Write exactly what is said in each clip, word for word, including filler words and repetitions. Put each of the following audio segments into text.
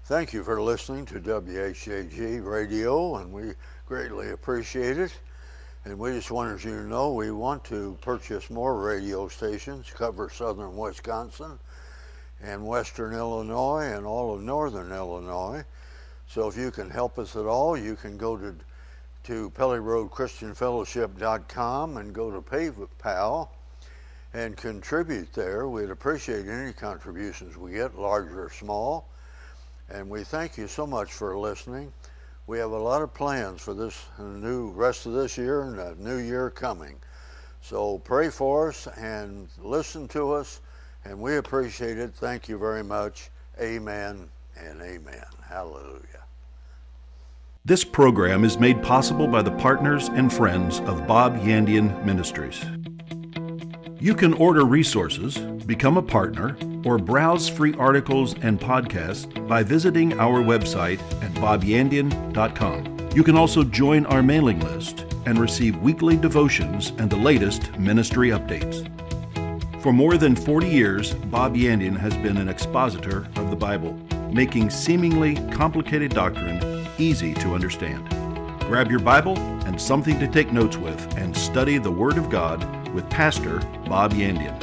Thank you for listening to W H A G Radio, and we greatly appreciate it. And we just wanted you to know we want to purchase more radio stations, cover southern Wisconsin and western Illinois and all of northern Illinois. So if you can help us at all, you can go to to Pelly Road Christian Fellowship dot com and go to PayPal and contribute there. We'd appreciate any contributions we get, large or small. And we thank you so much for listening. We have a lot of plans for this new rest of this year and a new year coming. So pray for us and listen to us, and we appreciate it. Thank you very much. Amen and amen. Hallelujah. This program is made possible by the partners and friends of Bob Yandian Ministries. You can order resources, become a partner, or browse free articles and podcasts by visiting our website at bob yandian dot com. You can also join our mailing list and receive weekly devotions and the latest ministry updates. For more than forty years, Bob Yandian has been an expositor of the Bible, making seemingly complicated doctrine easy to understand. Grab your Bible and something to take notes with and study the Word of God with Pastor Bob Yandian.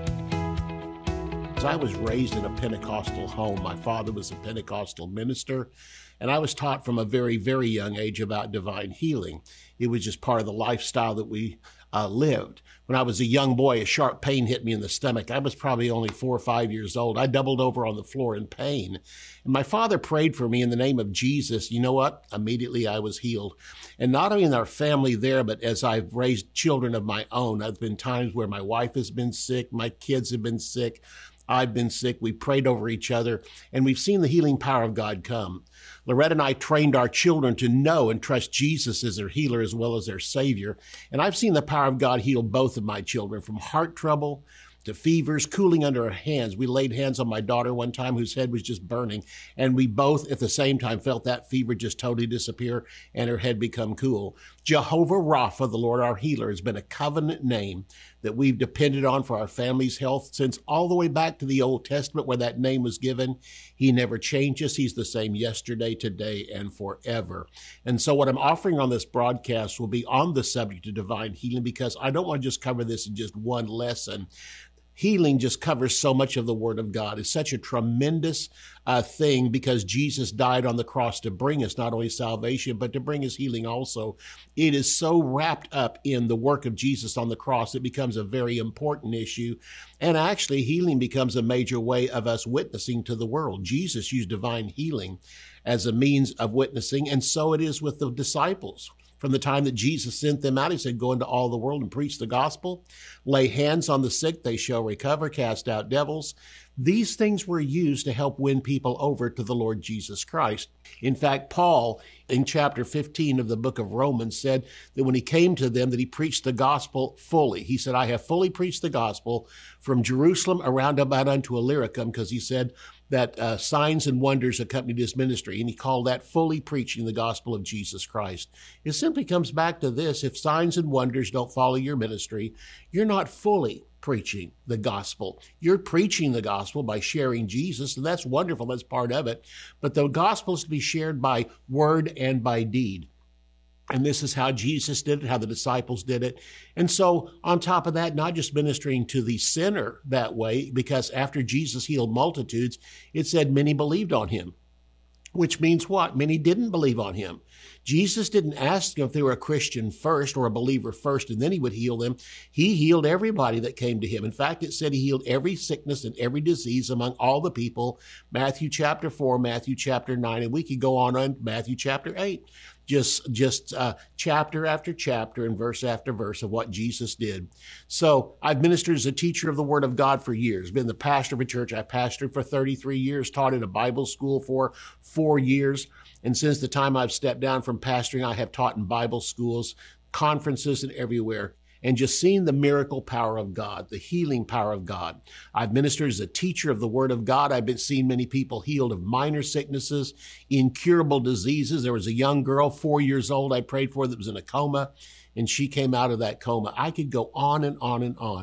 I was raised in a Pentecostal home. My father was a Pentecostal minister, and I was taught from a very, very young age about divine healing. It was just part of the lifestyle that we uh, lived. When I was a young boy, a sharp pain hit me in the stomach. I was probably only four or five years old. I doubled over on the floor in pain. And my father prayed for me in the name of Jesus. You know what? Immediately I was healed. And not only in our family there, but as I've raised children of my own, I've been times where my wife has been sick, my kids have been sick, I've been sick. We prayed over each other, and we've seen the healing power of God come. Loretta and I trained our children to know and trust Jesus as their healer as well as their Savior. And I've seen the power of God heal both of my children from heart trouble to fevers, cooling under our hands. We laid hands on my daughter one time whose head was just burning, and we both at the same time felt that fever just totally disappear and her head become cool. Jehovah Rapha, the Lord our healer, has been a covenant name that we've depended on for our family's health since all the way back to the Old Testament where that name was given. He never changes. He's the same yesterday, today, and forever. And so what I'm offering on this broadcast will be on the subject of divine healing, because I don't want to just cover this in just one lesson. Healing just covers so much of the Word of God. It's such a tremendous uh, thing because Jesus died on the cross to bring us not only salvation, but to bring us healing also. It is so wrapped up in the work of Jesus on the cross, it becomes a very important issue. And actually, healing becomes a major way of us witnessing to the world. Jesus used divine healing as a means of witnessing, and so it is with the disciples. From the time that Jesus sent them out, he said, go into all the world and preach the gospel, lay hands on the sick, they shall recover, cast out devils. These things were used to help win people over to the Lord Jesus Christ. In fact, Paul, in chapter fifteen of the book of Romans, said that when he came to them, that he preached the gospel fully. He said, I have fully preached the gospel from Jerusalem around about unto Illyricum, because he said that uh, signs and wonders accompanied his ministry, and he called that fully preaching the gospel of Jesus Christ. It simply comes back to this: if signs and wonders don't follow your ministry, you're not fully preaching the gospel. You're preaching the gospel by sharing Jesus, and that's wonderful. That's part of it. But the gospel is to be shared by word and by deed. And this is how Jesus did it, how the disciples did it. And so on top of that, not just ministering to the sinner that way, because after Jesus healed multitudes, it said many believed on him. Which means what? Many didn't believe on him. Jesus didn't ask them if they were a Christian first or a believer first, and then he would heal them. He healed everybody that came to him. In fact, it said he healed every sickness and every disease among all the people. Matthew chapter four, Matthew chapter nine, and we could go on on Matthew chapter eight. Just, just uh, chapter after chapter and verse after verse of what Jesus did. So I've ministered as a teacher of the Word of God for years, been the pastor of a church. I pastored for thirty-three years, taught in a Bible school for four years. And since the time I've stepped down from pastoring, I have taught in Bible schools, conferences, and everywhere. And just seeing the miracle power of God, the healing power of God. I've ministered as a teacher of the Word of God. I've been seeing many people healed of minor sicknesses, incurable diseases. There was a young girl, four years old, I prayed for that was in a coma, and she came out of that coma. I could go on and on and on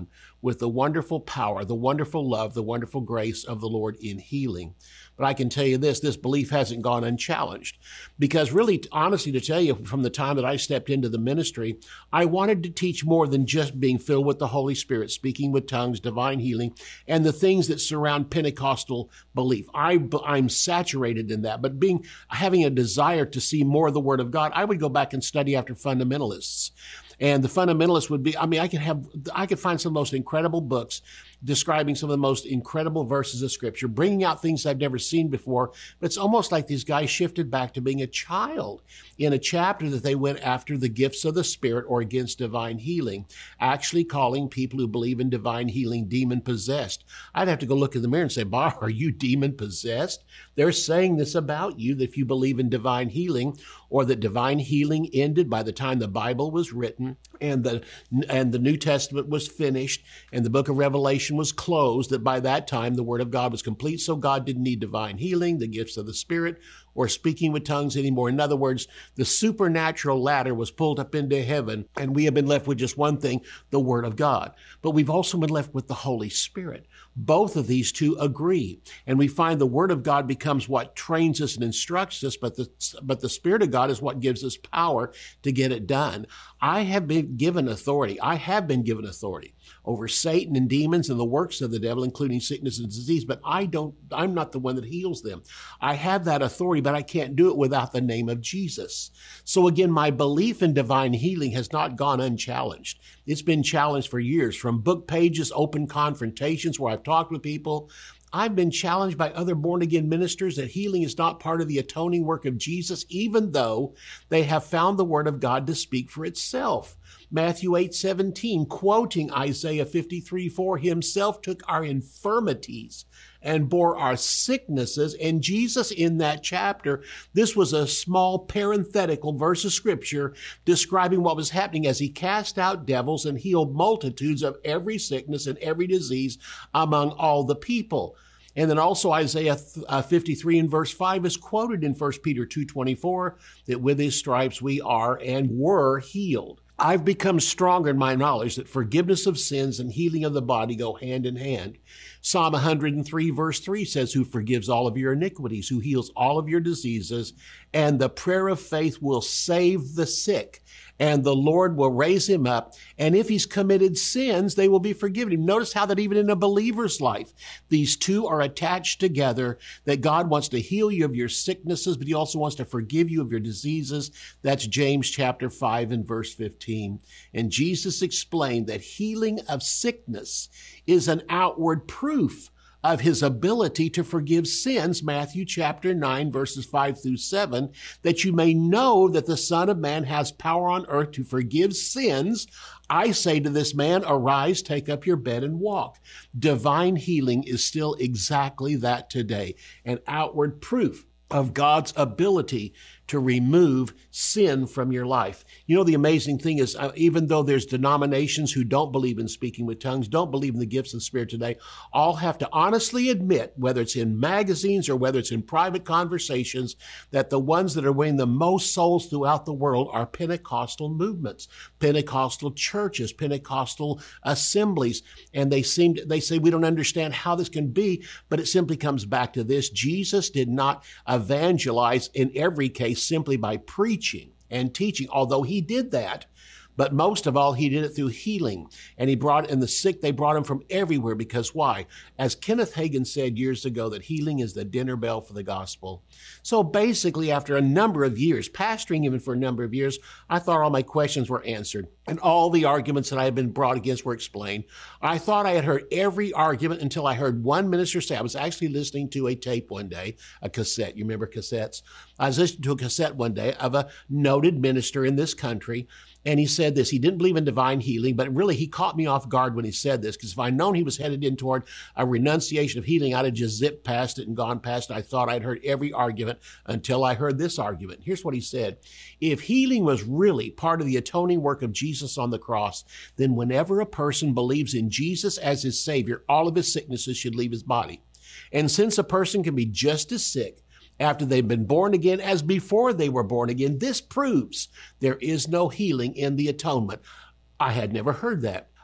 with the wonderful power, the wonderful love, the wonderful grace of the Lord in healing. But I can tell you this, this belief hasn't gone unchallenged, because really, honestly, to tell you, from the time that I stepped into the ministry, I wanted to teach more than just being filled with the Holy Spirit, speaking with tongues, divine healing, and the things that surround Pentecostal belief. I, I'm saturated in that, but being having a desire to see more of the Word of God, I would go back and study after fundamentalists. And the fundamentalists would be, I mean, I could have, I could find some of the most incredible books describing some of the most incredible verses of Scripture, bringing out things I've never seen before. But it's almost like these guys shifted back to being a child in a chapter that they went after the gifts of the Spirit or against divine healing, actually calling people who believe in divine healing demon-possessed. I'd have to go look in the mirror and say, Bob, are you demon-possessed? They're saying this about you, that if you believe in divine healing, or that divine healing ended by the time the Bible was written and the and the New Testament was finished and the book of Revelation was closed, that by that time the Word of God was complete, so God didn't need divine healing, the gifts of the Spirit, or speaking with tongues anymore. In other words, the supernatural ladder was pulled up into heaven, and we have been left with just one thing, the Word of God. But we've also been left with the Holy Spirit. Both of these two agree, and we find the Word of God becomes what trains us and instructs us, but the, but the Spirit of God is what gives us power to get it done. I have been given authority. I have been given authority over Satan and demons and the works of the devil, including sickness and disease, but I don't, I'm not the one that heals them. I have that authority, but I can't do it without the name of Jesus. So again, my belief in divine healing has not gone unchallenged. It's been challenged for years, from book pages, open confrontations where I've talked with people. I've been challenged by other born-again ministers that healing is not part of the atoning work of Jesus, even though they have found the Word of God to speak for itself. Matthew eight seventeen, quoting Isaiah fifty-three four, himself took our infirmities and bore our sicknesses. And Jesus in that chapter, this was a small parenthetical verse of Scripture describing what was happening as he cast out devils and healed multitudes of every sickness and every disease among all the people. And then also Isaiah fifty-three and verse five is quoted in First Peter two twenty-four, that with his stripes we are and were healed. I've become stronger in my knowledge that forgiveness of sins and healing of the body go hand in hand. Psalm one hundred three verse three says, who forgives all of your iniquities, who heals all of your diseases, and the prayer of faith will save the sick, and the Lord will raise him up. And if he's committed sins, they will be forgiven him. Notice how that even in a believer's life, these two are attached together, that God wants to heal you of your sicknesses, but he also wants to forgive you of your diseases. That's James chapter five and verse fifteen. And Jesus explained that healing of sickness is an outward proof of his ability to forgive sins, Matthew chapter nine, verses five through seven, that you may know that the Son of Man has power on earth to forgive sins. I say to this man, arise, take up your bed and walk. Divine healing is still exactly that today, an outward proof of God's ability to remove sin from your life. You know, the amazing thing is, uh, even though there's denominations who don't believe in speaking with tongues, don't believe in the gifts of the Spirit today, all have to honestly admit, whether it's in magazines or whether it's in private conversations, that the ones that are winning the most souls throughout the world are Pentecostal movements, Pentecostal churches, Pentecostal assemblies. And they seem to, they say, we don't understand how this can be, but it simply comes back to this. Jesus did not evangelize in every case simply by preaching and teaching, although he did that. But most of all, he did it through healing. And he brought in the sick, they brought him from everywhere. Because why? As Kenneth Hagin said years ago, that healing is the dinner bell for the gospel. So basically, after a number of years, pastoring even for a number of years, I thought all my questions were answered. And all the arguments that I had been brought against were explained. I thought I had heard every argument until I heard one minister say, I was actually listening to a tape one day, a cassette. You remember cassettes? I was listening to a cassette one day of a noted minister in this country. And he said this, he didn't believe in divine healing, but really he caught me off guard when he said this, because if I'd known he was headed in toward a renunciation of healing, I'd have just zipped past it and gone past it. I thought I'd heard every argument until I heard this argument. Here's what he said. If healing was really part of the atoning work of Jesus on the cross, then whenever a person believes in Jesus as his Savior, all of his sicknesses should leave his body. And since a person can be just as sick after they've been born again as before they were born again, this proves there is no healing in the atonement. I had never heard that.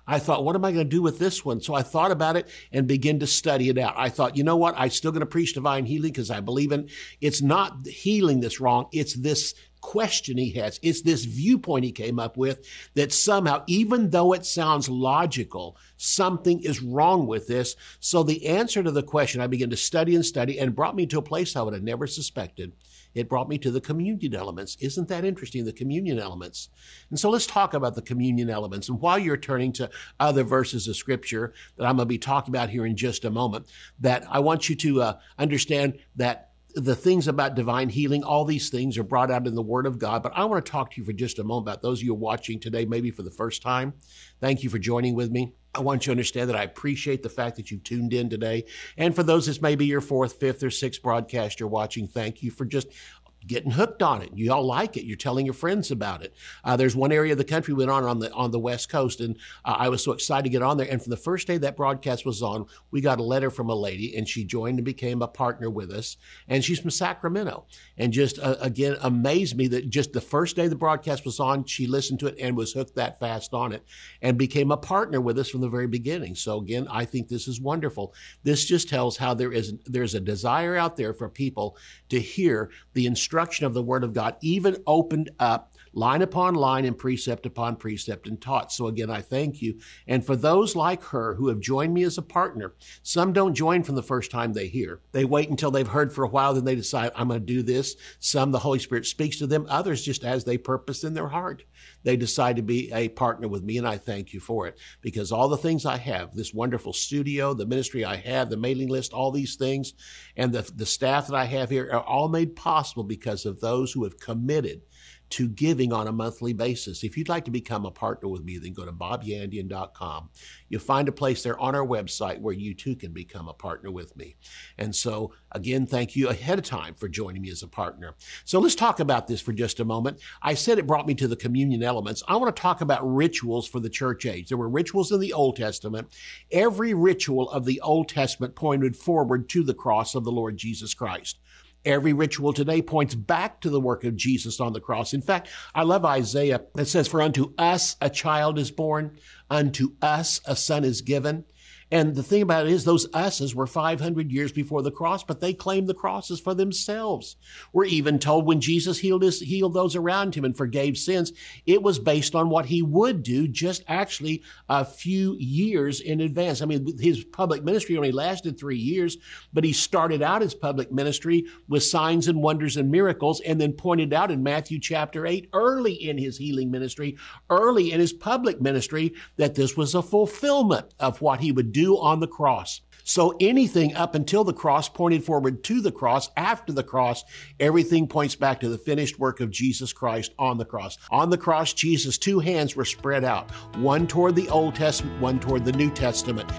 I thought, what am I going to do with this one? So I thought about it and began to study it out. I thought, you know what? I'm still going to preach divine healing because I believe in it's not healing that's wrong. It's this question he has. It's this viewpoint he came up with that somehow, even though it sounds logical, something is wrong with this. So the answer to the question, I began to study and study, and brought me to a place I would have never suspected. It brought me to the communion elements. Isn't that interesting, the communion elements? And so let's talk about the communion elements. And while you're turning to other verses of Scripture that I'm going to be talking about here in just a moment, that I want you to uh, understand that the things about divine healing, all these things are brought out in the Word of God. But I want to talk to you for just a moment about those of you watching today, maybe for the first time. Thank you for joining with me. I want you to understand that I appreciate the fact that you tuned in today. And for those that's maybe your fourth, fifth, or sixth broadcast you're watching, thank you for just getting hooked on it. You all like it. You're telling your friends about it. Uh, there's one area of the country we went on on the on the West Coast, and uh, I was so excited to get on there. And from the first day that broadcast was on, we got a letter from a lady, and she joined and became a partner with us. And she's from Sacramento. And just, uh, again, amazed me that just the first day the broadcast was on, she listened to it and was hooked that fast on it and became a partner with us from the very beginning. So, again, I think this is wonderful. This just tells how there is there's a desire out there for people to hear the instruction of the Word of God, even opened up line upon line and precept upon precept and taught. So again, I thank you. And for those like her who have joined me as a partner, some don't join from the first time they hear. They wait until they've heard for a while, then they decide, I'm going to do this. Some, the Holy Spirit speaks to them. Others, just as they purpose in their heart, they decide to be a partner with me. And I thank you for it, because all the things I have, this wonderful studio, the ministry I have, the mailing list, all these things, and the, the staff that I have here are all made possible because of those who have committed to giving on a monthly basis. If you'd like to become a partner with me, then go to bob yandian dot com. You'll find a place there on our website where you too can become a partner with me. And so, again, thank you ahead of time for joining me as a partner. So let's talk about this for just a moment. I said it brought me to the communion elements. I want to talk about rituals for the church age. There were rituals in the Old Testament. Every ritual of the Old Testament pointed forward to the cross of the Lord Jesus Christ. Every ritual today points back to the work of Jesus on the cross. In fact, I love Isaiah that says, for unto us a child is born, unto us a son is given. And the thing about it is those us's were five hundred years before the cross, but they claimed the crosses for themselves. We're even told when Jesus healed his, healed those around him and forgave sins, it was based on what he would do just actually a few years in advance. I mean, his public ministry only lasted three years, but he started out his public ministry with signs and wonders and miracles, and then pointed out in Matthew chapter eight, early in his healing ministry, early in his public ministry, that this was a fulfillment of what he would do do on the cross. So anything up until the cross pointed forward to the cross. After the cross, everything points back to the finished work of Jesus Christ on the cross. On the cross, Jesus' two hands were spread out, one toward the Old Testament, one toward the New Testament.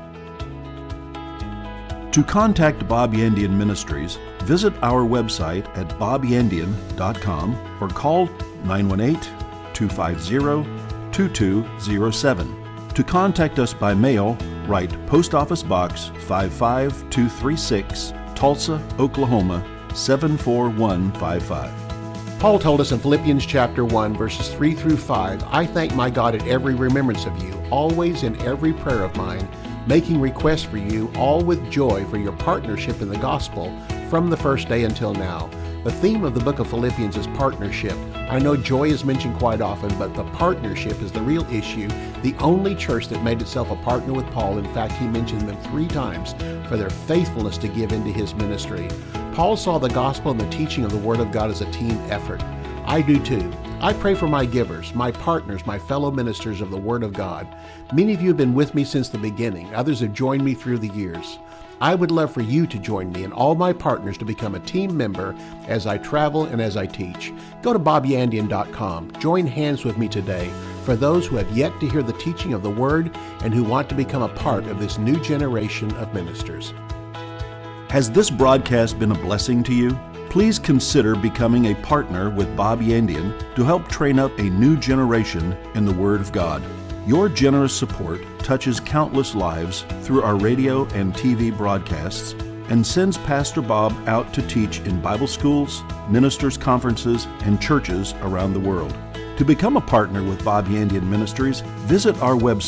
To contact Bob Yandian Ministries, visit our website at bob yandian dot com or call nine one eight, two five zero, two two zero seven. To contact us by mail, write Post Office Box five five two three six, Tulsa, Oklahoma seven four one five five. Paul told us in Philippians chapter one, verses three through five, I thank my God at every remembrance of you, always in every prayer of mine, making requests for you, all with joy for your partnership in the gospel from the first day until now. The theme of the book of Philippians is partnership. I know joy is mentioned quite often, but the partnership is the real issue. The only church that made itself a partner with Paul, in fact, he mentioned them three times for their faithfulness to give into his ministry. Paul saw the gospel and the teaching of the Word of God as a team effort. I do too. I pray for my givers, my partners, my fellow ministers of the Word of God. Many of you have been with me since the beginning. Others have joined me through the years. I would love for you to join me and all my partners to become a team member as I travel and as I teach. Go to bob yandian dot com. Join hands with me today for those who have yet to hear the teaching of the Word and who want to become a part of this new generation of ministers. Has this broadcast been a blessing to you? Please consider becoming a partner with Bob Yandian to help train up a new generation in the Word of God. Your generous support touches countless lives through our radio and T V broadcasts and sends Pastor Bob out to teach in Bible schools, ministers' conferences, and churches around the world. To become a partner with Bob Yandian Ministries, visit our website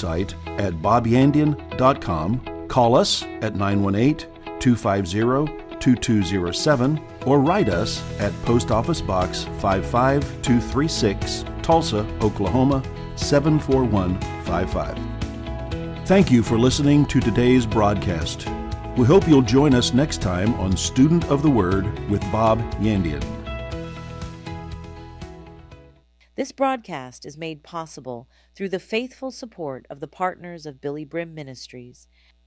at bob yandian dot com, call us at nine one eight, two five zero, two two zero seven, or write us at Post Office Box five five two three six, Tulsa, Oklahoma seven four one five five. Thank you for listening to today's broadcast. We hope you'll join us next time on Student of the Word with Bob Yandian. This broadcast is made possible through the faithful support of the partners of Billy Brim Ministries